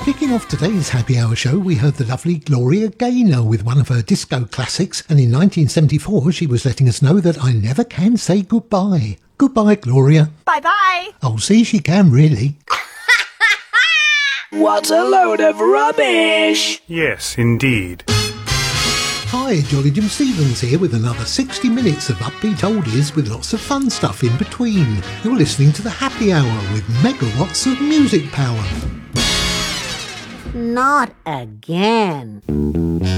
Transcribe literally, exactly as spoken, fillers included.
Kicking off today's Happy Hour show, we heard the lovely Gloria Gaynor with one of her disco classics, and in nineteen seventy-four she was letting us know that I never can say goodbye. Goodbye, Gloria. Bye-bye. Oh, see, she can really. What a load of rubbish! Yes, indeed. Hi, Jolly Jim Stevens here with another sixty minutes of upbeat oldies with lots of fun stuff in between. You're listening to the Happy Hour with megawatts of music power. Not again.